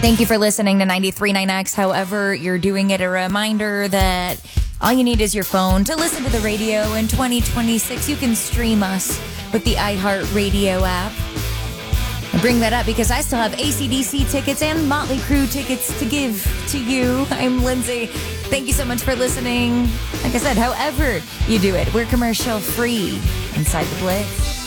Thank you for listening to 93.9X. However you're doing it, a reminder that all you need is your phone to listen to the radio in 2026. You can stream us with the iHeartRadio app. I bring that up because I still have AC/DC tickets and Motley Crue tickets to give to you. I'm Lindsay. Thank you so much for listening. Like I said, however you do it, we're commercial free inside the Blitz.